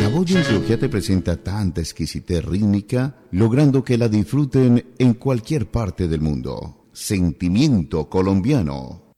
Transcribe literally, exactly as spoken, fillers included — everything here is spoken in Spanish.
voz de Antioquia te presenta tanta exquisitez rítmica, logrando que la disfruten en cualquier parte del mundo. Sentimiento colombiano.